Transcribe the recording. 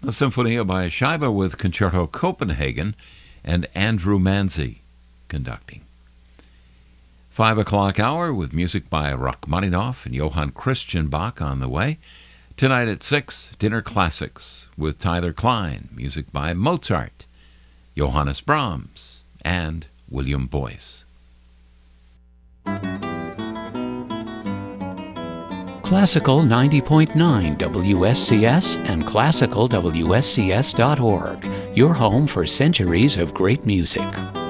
A Sinfonia by Scheibe with Concerto Copenhagen and Andrew Manzi conducting. 5 o'clock hour with music by Rachmaninoff and Johann Christian Bach on the way. Tonight at 6, Dinner Classics with Tyler Klein, music by Mozart, Johannes Brahms, and William Boyce. Classical 90.9 WSCS and classicalwscs.org, your home for centuries of great music.